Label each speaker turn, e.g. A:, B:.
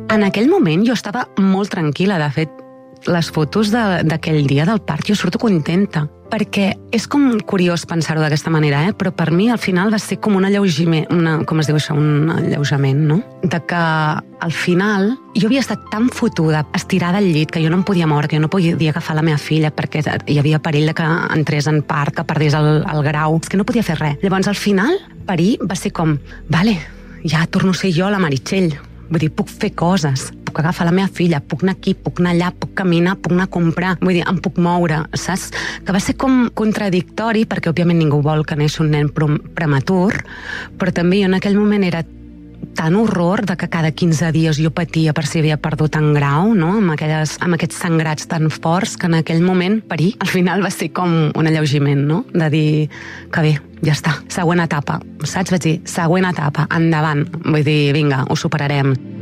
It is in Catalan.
A: En aquell moment jo estava molt tranquil·la. De fet, les fotos d'aquell dia del part jo surto contenta, perquè és com curiós pensar-ho d'aquesta manera, però per mi al final va ser com un alleujament, com es diu això, un alleujament, no? De que al final jo havia estat tan fotuda, estirada al llit, que jo no em podia moure, que jo no podia agafar la meva filla perquè hi havia perill de que entrés en part, que perdés el grau, és que no podia fer res. Llavors al final parir va ser com, vale, ja torno a ser jo la Meritxell. Vull dir, puc fer coses, puc agafar la meva filla, puc anar aquí, puc anar allà, puc caminar, puc anar a comprar, vull dir, em puc moure, saps? Que va ser com contradictori, perquè òbviament ningú vol que neixi un nen prematur, però també jo en aquell moment era tan horror de que cada 15 dies jo patia per si havia perdut en grau, no? Amb aquests sangrats tan forts, que en aquell moment parir al final va ser com un alleujament, no? De dir que bé, ja està, següent etapa, saps? Vaig dir, següent etapa, endavant, vull dir, vinga, ho superarem.